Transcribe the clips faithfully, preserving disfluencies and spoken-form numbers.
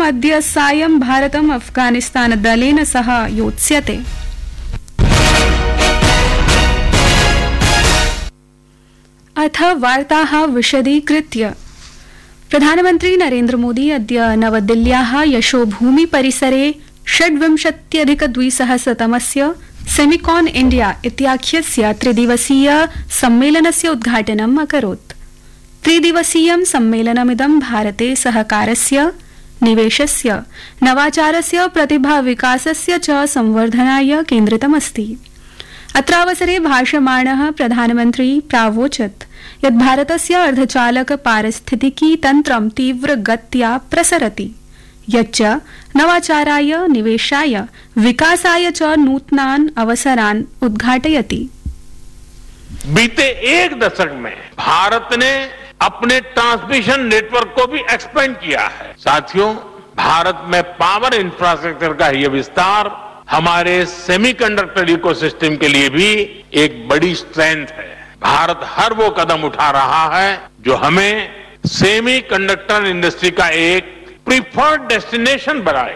अद्य सायं भारतम् अफगानिस्तान दलेन सह योत्स्यते। अथ वार्ताः विशदीकृत्य। प्रधानमन्त्री नरेन्द्र मोदी अद्य नवदिल्ल्याः यशोभूमि परिसरे षड्विंशत्यधिकद्विसहस्रतमस्य सेमिकॉन इंडिया इत्याख्यस्य त्रिदिवसीय सम्मेलनस्य उद्घाटनम् अकरोत्। त्रिदिवसीयं सम्मेलनमिदं भारते सहकारस्य, निवेशस्य, नवाचारस्य, प्रतिभा विकासस्य च संवर्धनाय केन्द्रितमस्ति। अत्रावसरे भाषमाणः प्रधानमन्त्री प्रावोचत् यत् भारतस्य अर्धचालक पारिस्थितिकी तन्त्रं तीव्रगत्या प्रसरति, यच्च नवाचाराय, निवेशाय, विकासाय च नूतनान् अवसरान् उद्घाटयति। बीते एक दशक में भारत ने अपने ट्रांसमिशन नेटवर्क को भी एक्सपेंड किया है। साथियों, भारत में पावर इंफ्रास्ट्रक्चर का यह विस्तार हमारे सेमीकंडक्टर इकोसिस्टम के लिए भी एक बड़ी स्ट्रेंथ है। भारत हर वो कदम उठा रहा है जो हमें सेमीकंडक्टर इंडस्ट्री का एक प्रिफर्ड डेस्टिनेशन बनाए।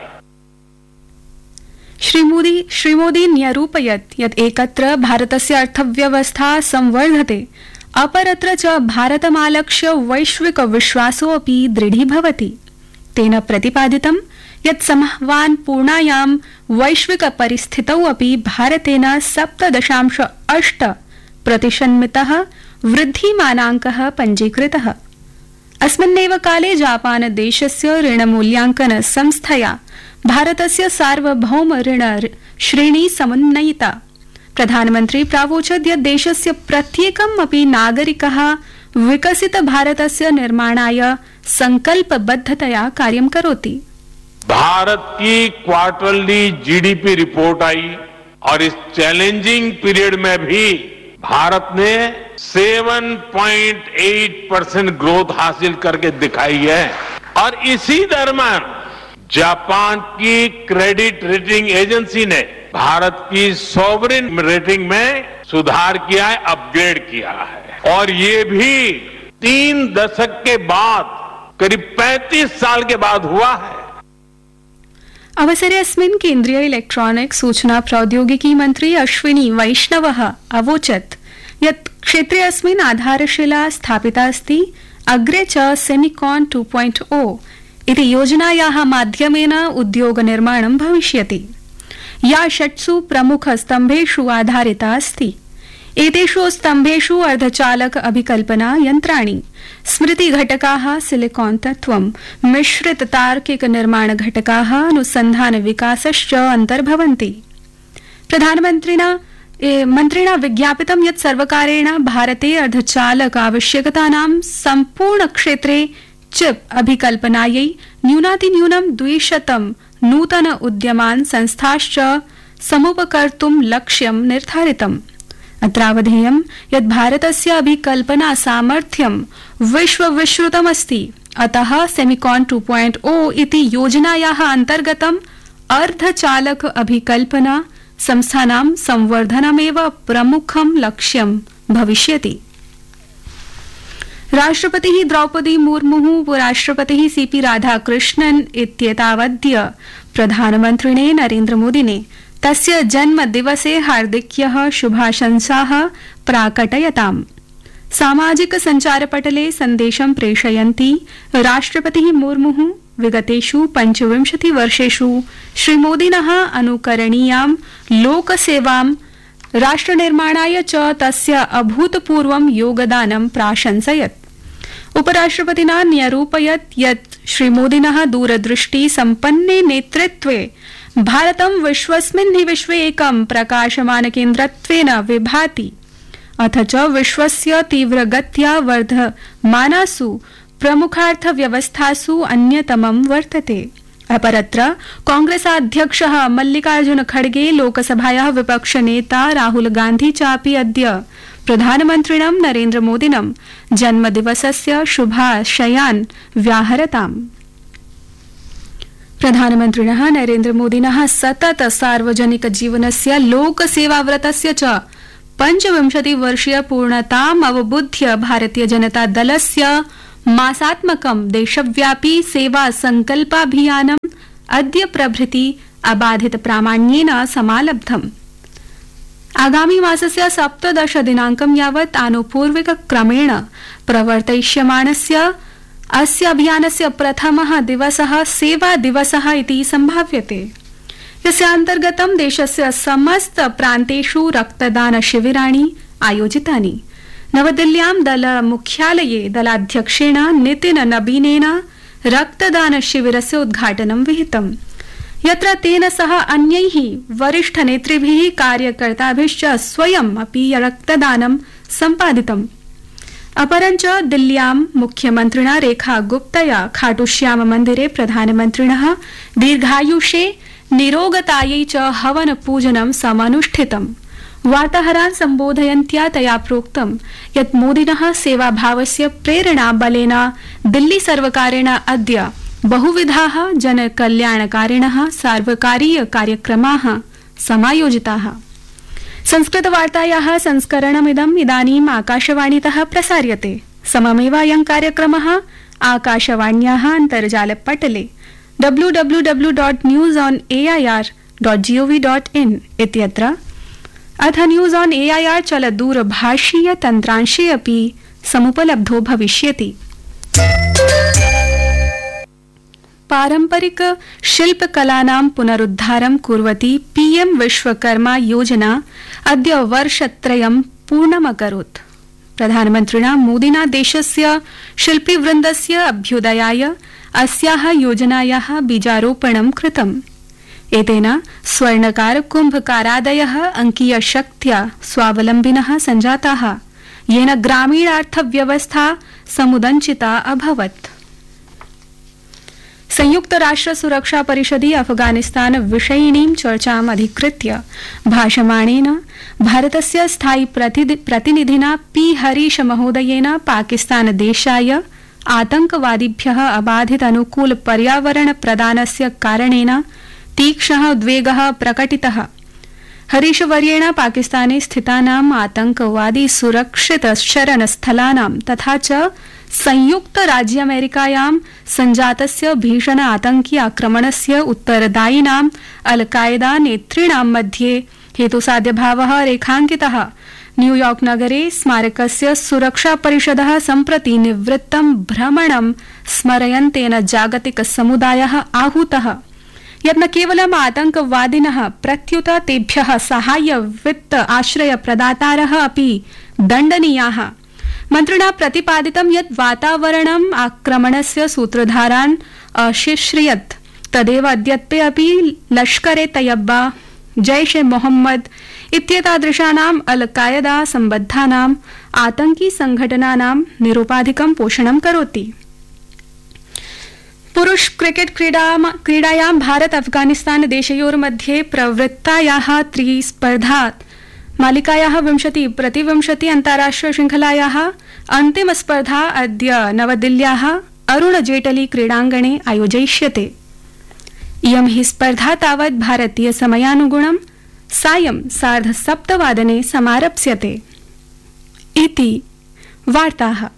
श्री मोदी श्री मोदी न्यरूपयत् यत् एकत्र भारतस्य अर्थव्यवस्था संवर्धते, अपरत्र च भारतमालक्ष्य वैश्विक विश्वासो अपि दृढीभवति। तेन प्रतिपादितं यत् संह्वानपूर्णायां वैश्विक परिस्थितौ अपि भारतेन सप्त दशांश अष्ट प्रतिशन्मितः वृद्धिमानाङ्कः पञ्जीकृतः। अस्मिन्नेव काले जापान देशस्य ऋणमूल्याङ्कन संस्थया भारतस्य सार्वभौम ऋण श्रेणी समन्वयिता। प्रधानमन्त्री प्रावोचत् यत् देशस्य प्रत्येकम् अपि नागरिकः विकसित भारतस्य निर्माणाय संकल्पबद्धतया कार्यं करोति। भारत की क्वार्टरली जीडीपी रिपोर्ट आई और इस चैलेंजिंग पीरियड में भी भारत ने सात पॉइंट आठ परसेंट ग्रोथ हासिल करके दिखाई है। और इसी दरम्यान जापान की क्रेडिट रेटिंग एजेंसी ने भारत की सॉवरेन रेटिंग में सुधार किया है, अपग्रेड किया है। और ये भी तीन दशक के बाद, करीब पैंतीस साल के बाद हुआ है। अवसरे अस्मिन् केन्द्रीय इलेक्ट्रॉनिक सूचना प्रौद्योगिकी मंत्री अश्विनी वैष्णवः अवोचत् यत् क्षेत्रे अस्मिन् आधारशिला स्थापिता अस्ति। अग्रे च सेमिकॉन टू पॉइंट ओ इति योजनायाः माध्यमेन उद्योग निर्माणं भविष्यति, या षट्सु प्रमुख स्तम्भेषु आधारिता अस्ति। एतेषु स्तम्भेषु अर्धचालक अभिकल्पना यन्त्राणि, स्मृति घटकाः, सिलिकॉन तत्त्वं, मिश्रित तार्किक निर्माण घटकाः, अनुसंधान विकासश्च अन्तर्भवन्ति। प्रधानमन्त्रिणा मन्त्रिणा विज्ञापितं यत् सर्वकारेण भारते अर्धचालक आवश्यकतानां सम्पूर्ण क्षेत्रे चिप अभिकल्पनायै न्यूनातिन्यूनं द्विशतं नूतन उद्यमान् संस्थाश्च समुपकर्तुं लक्ष्यं निर्धारितम्। अत्रावधेयं यत् भारतस्य अभिकल्पना सामर्थ्यं विश्वविश्रुतमस्ति। अतः सेमिकॉन टू पॉइंट ओ इति योजनायाः अन्तर्गतम् अर्धचालक अभिकल्पना संस्थानां संवर्धनमेव प्रमुखं लक्ष्यं भविष्यति। राष्ट्रपतिः द्रौपदी मुर्मुः, उपराष्ट्रपतिः सीपी राधाकृष्णन् इत्येतावद्य प्रधानमन्त्रिणे नरेन्द्र मोदिने तस्य जन्मदिवसे हार्दिक्यः शुभाशंसाः प्राकटयताम्। सामाजिक संचारपटले सन्देशं प्रेषयन्ती राष्ट्रपतिः मुर्मुः विगतेषु पंचविंशति वर्षेषु श्रीमोदिनः अनुकरणीयां लोकसेवां, राष्ट्रनिर्माणाय च तस्य अभूतपूर्वं योगदानं प्राशंसयत्। उपराष्ट्रपतिना न्यरूपयत् यत् श्रीमोदिनः दूरदृष्टि सम्पन्ने नेतृत्वे भारतं विश्वस्मिन् हि विश्वे एकं प्रकाशमान केन्द्रत्वेन विभाति, अथ च विश्वस्य तीव्रगत्या वर्धमानासु प्रमुखार्थव्यवस्थासु अन्यतमं वर्तते। अपरत्र कांग्रेसाध्यक्षः मल्लिकार्जुन खड़गे, लोकसभायाः विपक्षनेता राहुल गांधी चापि अद्य प्रधानमन्त्रिणं नरेन्द्र मोदिनं जन्मदिवसस्य शुभाशयान् व्याहरताम्। प्रधानमन्त्रिणः नरेन्द्र मोदिनः सतत सार्वजनिक जीवनस्य लोकसेवाव्रतस्य च पंचविंशति वर्षीय पूर्णताम् अवबुध्य भारतीय जनता दलस्य मासात्मकं देशव्यापी सेवा संकल्पाभियानम् अद्य प्रभृति अबाधित प्रामाण्येन समालब्धम्। आगामी मासस्य सप्तदश दिनाङ्कं यावत् आनुपूर्विक क्रमेण प्रवर्तयिष्यमाणस्य अस्य अभियानस्य प्रथमः दिवसः सेवा दिवसः इति संभाव्यते, यस्य अन्तर्गतं देशस्य समस्त प्रान्तेषु रक्तदान शिबिराणि आयोजितानि। नवदिल्ल्यां दल मुख्यालये दलाध्यक्षेण नितिन नबीनेन रक्तदान शिबिरस्य उद्घाटनं विहितम्, यत्र तेन सह अन्यैः वरिष्ठ नेतृभिः कार्यकर्ताभिश्च स्वयम् अपि रक्तदानं सम्पादितम्। अपरञ्च दिल्ल्यां मुख्यमन्त्रिणा रेखा गुप्तया खाटूश्याम मन्दिरे प्रधानमन्त्रिणः दीर्घायुषे निरोगतायै च हवन पूजनं समनुष्ठितम्। वार्ताहरान् सम्बोधयन्त्या तया प्रोक्तं यत् मोदिनः सेवाभावस्य प्रेरणा बलेन दिल्ली सर्वकारेण अद्य बहुविधाः जनकल्याणकारिणः सार्वकारीय कार्यक्रमाः समायोजिताः। संस्कृतवार्तायाः संस्करणमिदम् इदानीम् आकाशवाणीतः प्रसार्यते। सममेव अयं कार्यक्रमः आकाशवाण्याः अन्तर्जालपटले W W W dot news on A I R dot G O V dot in इत्यत्र अथ news on A I R चलदूरभाषीय तन्त्रांशे अपि समुपलब्धो भविष्यति। पारंपरिक शिल्पकलानां पुनरुद्धारं कुर्वती पीएम विश्वकर्मा योजना अद्य वर्षत्रयं पूर्णमकरोत्। प्रधानमन्त्रिणा मोदिना देशस्य शिल्पीवृन्दस्य अभ्युदयाय अस्याः योजनायाः बीजारोपणं कृतम्। एतेन स्वर्णकार कुम्भकारादयः अंकीयशक्त्या स्वावलम्बिनः सञ्जाताः, येन ग्रामीणार्थव्यवस्था समुदञ्चिता अभवत्। संयुक्त राष्ट्र सुरक्षा परिषदि अफगानिस्तान विषयिणीं चर्चाम् अधिकृत्य भाषमाणेन भारतस्य स्थायी प्रतिनिधिना पी हरीश महोदयेन पाकिस्तान देशाय आतंकवादिभ्यः अबाधित अनुकूल पर्यावरण प्रदानस्य कारणेन तीक्ष्णः उद्वेगः प्रकटितः। हरीशवर्येण पाकिस्ताने स्थितानाम् आतंकवादी सुरक्षित शरणस्थलानां तथा च संयुक्त राज्य अमेरिकायां सञ्जातस्य भीषण आतंकी आक्रमणस्य उत्तरदायिनां अल कायदा नेतॄणां मध्ये हेतुसाध्यभावः रेखाङ्कितः। न्यूयॉर्क नगरे स्मारकस्य सुरक्षा परिषदः सम्प्रति निवृत्तं भ्रमणं स्मरयन्तेन जागतिक समुदायः आहूतः यत् न केवलम् आतंकवादिनः प्रत्युत तेभ्यः साहाय्य वित्त आश्रय प्रदातारः अपि दण्डनीयाः। मन्त्रिणा प्रतिपादितं यत् वातावरणम् आक्रमणस्य सूत्रधारान् अशिश्रियत्, तदेव अद्यत्वे अपि लश्कर ए तैयबा, जैश ए मोहम्मद इत्येतादृशानाम् अल कायदा सम्बद्धानाम् आतंकी संघटनानां निरुपाधिकं पोषणं करोति। पुरुष क्रिकेट क्रीडायां भारत अफगानिस्तान देशयोर्मध्ये प्रवृत्तायाः त्रिस्पर्धा मालिकायाः विंशति प्रतिविंशति अन्ताराष्ट्रिय श्रृंखलायाः अन्तिम स्पर्धा अद्य नवदिल्ल्याः अरुण जेटली क्रीडाङ्गणे आयोजयिष्यते। इयं हि स्पर्धा तावत् भारतीय समयानुगुणं सायं सार्धसप्तवादने समारप्स्यते। इति वार्ताः।